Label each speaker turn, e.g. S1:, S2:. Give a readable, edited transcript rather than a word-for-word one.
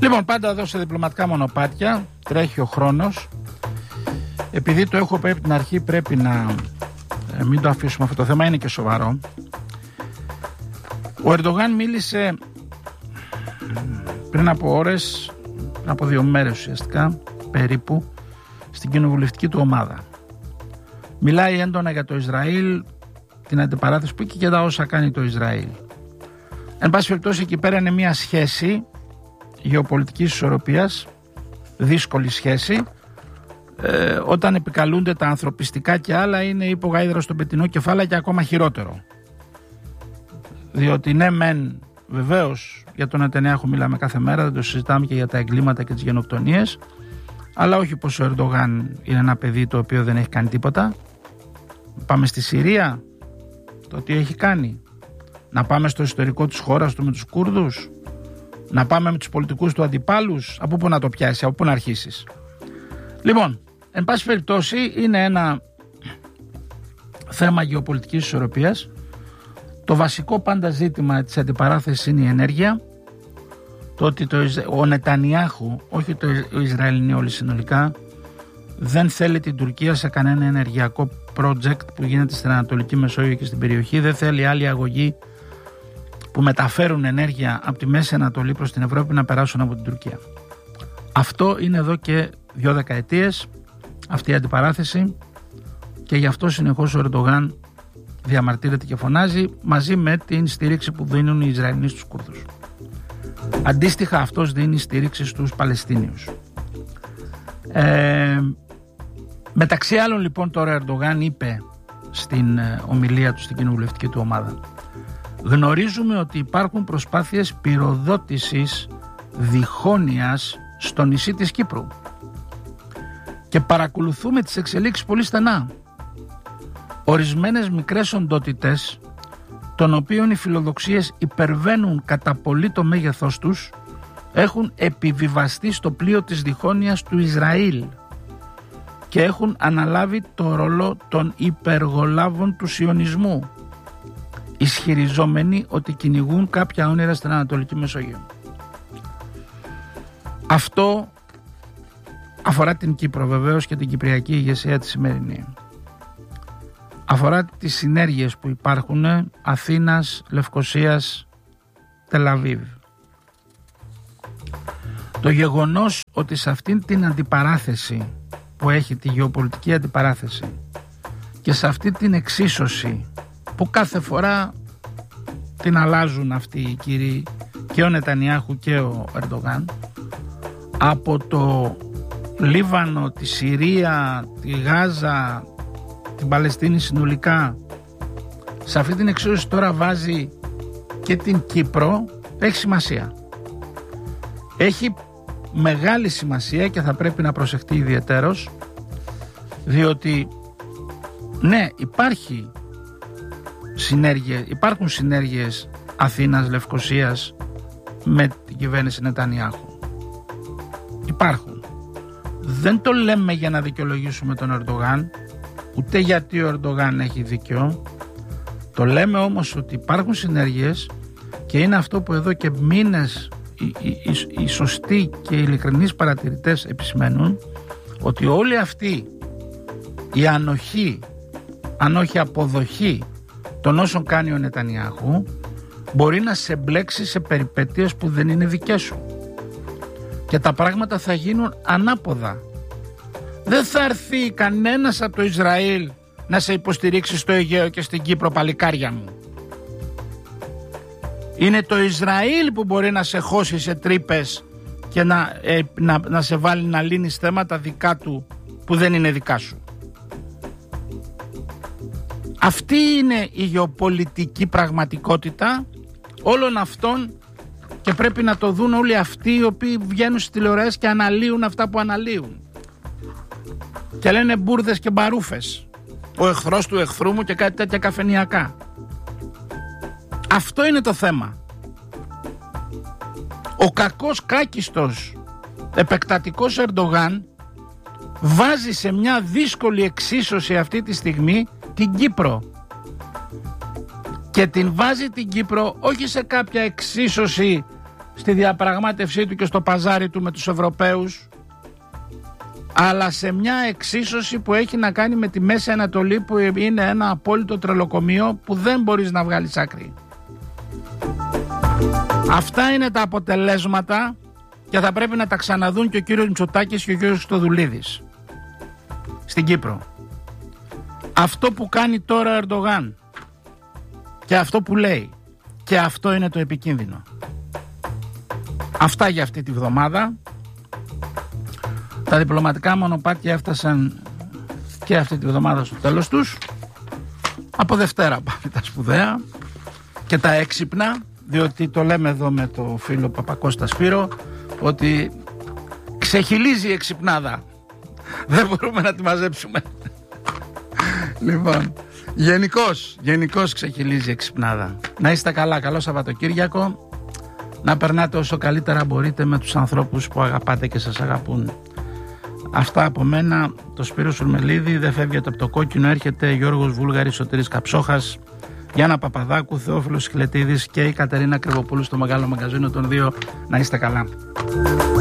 S1: Λοιπόν, πάντα εδώ σε διπλωματικά μονοπάτια τρέχει ο χρόνος. Επειδή το έχω πει από την αρχή, πρέπει να μην το αφήσουμε αυτό το θέμα, είναι και σοβαρό. Ο Ερντογάν μίλησε πριν από ώρες, πριν από 2 μέρες ουσιαστικά, περίπου, στην κοινοβουλευτική του ομάδα. Μιλάει έντονα για το Ισραήλ, την αντιπαράθεση που και για τα όσα κάνει το Ισραήλ. Εν πάση περιπτώσει, εκεί πέρα είναι μια σχέση γεωπολιτικής ισορροπίας, δύσκολη σχέση. Όταν επικαλούνται τα ανθρωπιστικά και άλλα, είναι υπογάιδρα στο πετεινό κεφάλαιο και ακόμα χειρότερο. Διότι ναι μεν, βεβαίως για τον Νετανιάχου μιλάμε κάθε μέρα, δεν το συζητάμε και για τα εγκλήματα και τις γενοκτονίες, αλλά όχι πως ο Ερντογάν είναι ένα παιδί το οποίο δεν έχει κάνει τίποτα. Πάμε στη Συρία, το τι έχει κάνει. Να πάμε στο ιστορικό της χώρας του με τους Κούρδους, να πάμε με τους πολιτικούς του αντιπάλους. Από πού να το πιάσεις, από πού να αρχίσεις. Λοιπόν, εν πάση περιπτώσει, είναι ένα θέμα γεωπολιτικής ισορροπίας. Το βασικό πάντα ζήτημα της αντιπαράθεσης είναι η ενέργεια. Το ότι ο Νετανιάχου, όχι ο Ισραηλινοί όλοι συνολικά, δεν θέλει την Τουρκία σε κανένα ενεργειακό project που γίνεται στην Ανατολική Μεσόγειο και στην περιοχή. Δεν θέλει άλλη αγωγή που μεταφέρουν ενέργεια από τη Μέση Ανατολή προς την Ευρώπη να περάσουν από την Τουρκία. Αυτό είναι εδώ και 2 δεκαετίες, αυτή η αντιπαράθεση, και γι' αυτό συνεχώς ο Ερντογάν διαμαρτύρεται και φωνάζει, μαζί με την στήριξη που δίνουν οι Ισραηλινοί στους Κούρδους. Αντίστοιχα, αυτός δίνει στήριξη στους Παλαιστίνιους. Μεταξύ άλλων, λοιπόν, τώρα ο Ερντογάν είπε στην ομιλία του στην κοινοβουλευτική του ομάδα: γνωρίζουμε ότι υπάρχουν προσπάθειες πυροδότησης διχόνοιας στο νησί της Κύπρου και παρακολουθούμε τις εξελίξεις πολύ στενά. Ορισμένες μικρές οντότητες, των οποίων οι φιλοδοξίες υπερβαίνουν κατά πολύ το μέγεθός τους, έχουν επιβιβαστεί στο πλοίο της διχόνοιας του Ισραήλ και έχουν αναλάβει το ρόλο των υπεργολάβων του σιωνισμού, ισχυριζόμενοι ότι κυνηγούν κάποια όνειρα στην Ανατολική Μεσόγειο. Αυτό αφορά την Κύπρο βεβαίως και την κυπριακή ηγεσία τη σημερινή. Αφορά τις συνέργειες που υπάρχουν Αθήνας, Λευκωσίας, Τελαβίβ. Το γεγονός ότι σε αυτήν την αντιπαράθεση που έχει, τη γεωπολιτική αντιπαράθεση, και σε αυτή την εξίσωση που κάθε φορά την αλλάζουν αυτοί οι κύριοι, και ο Νετανιάχου και ο Ερντογάν, από το Λίβανο, τη Συρία, τη Γάζα, την Παλαιστίνη συνολικά, σε αυτή την εξίσωση τώρα βάζει και την Κύπρο, έχει σημασία. Έχει μεγάλη σημασία και θα πρέπει να προσεχτεί ιδιαιτέρως, διότι ναι, υπάρχουν συνέργειες Αθήνας, Λευκωσίας με την κυβέρνηση Νετανιάχου. Υπάρχουν. Δεν το λέμε για να δικαιολογήσουμε τον Ερντογάν, ούτε γιατί ο Ερντογάν έχει δίκιο. Το λέμε όμως ότι υπάρχουν συνέργειες, και είναι αυτό που εδώ και μήνες οι σωστοί και οι ειλικρινείς παρατηρητές επισημαίνουν, ότι όλη αυτή η ανοχή, αν όχι αποδοχή των όσων κάνει ο Νετανιάχου, μπορεί να σε μπλέξει σε περιπέτειες που δεν είναι δικές σου και τα πράγματα θα γίνουν ανάποδα. Δεν θα έρθει κανένας από το Ισραήλ να σε υποστηρίξει στο Αιγαίο και στην Κύπρο, παλικάρια μου. Είναι το Ισραήλ που μπορεί να σε χώσει σε τρύπες και να σε βάλει να λύνεις θέματα δικά του που δεν είναι δικά σου. Αυτή είναι η γεωπολιτική πραγματικότητα όλων αυτών, και πρέπει να το δουν όλοι αυτοί οι οποίοι βγαίνουν στις τηλεοράσεις και αναλύουν αυτά που αναλύουν και λένε μπουρδες και μπαρούφες, ο εχθρός του εχθρού μου και κάτι τέτοια καφενειακά. Αυτό είναι το θέμα. Ο κακός κάκιστος επεκτατικός Ερντογάν βάζει σε μια δύσκολη εξίσωση αυτή τη στιγμή την Κύπρο, και την βάζει την Κύπρο όχι σε κάποια εξίσωση στη διαπραγμάτευσή του και στο παζάρι του με τους Ευρωπαίους, αλλά σε μια εξίσωση που έχει να κάνει με τη Μέση Ανατολή, που είναι ένα απόλυτο τρελοκομείο που δεν μπορείς να βγάλεις άκρη. Αυτά είναι τα αποτελέσματα και θα πρέπει να τα ξαναδούν και ο κύριος Μητσοτάκης και ο κύριος Χριστοδουλίδης στην Κύπρο. Αυτό που κάνει τώρα ο Ερντογάν και αυτό που λέει, και αυτό είναι το επικίνδυνο. Αυτά για αυτή τη βδομάδα. Τα διπλωματικά μονοπάτια έφτασαν και αυτή τη βδομάδα στο τέλος τους. Από Δευτέρα πάνε τα σπουδαία και τα έξυπνα, διότι το λέμε εδώ με το φίλο Παπακώστα Σπύρο, ότι ξεχυλίζει η εξυπνάδα. Δεν μπορούμε να τη μαζέψουμε. Λοιπόν, γενικώς ξεχυλίζει η εξυπνάδα. Να είστε καλά, καλό Σαββατοκύριακο. Να περνάτε όσο καλύτερα μπορείτε με τους ανθρώπους που αγαπάτε και σας αγαπούν. Αυτά από μένα, το Σπύρο Σουρμελίδη. Δεν φεύγετε από το κόκκινο, έρχεται Γιώργος Βούλγαρης, Σωτήρης Καψόχας, Γιάννα Παπαδάκου, Θεόφιλος Χιλετίδης και η Κατερίνα Κρυβοπούλου στο μεγάλο μαγκαζίνο των δύο. Να είστε καλά.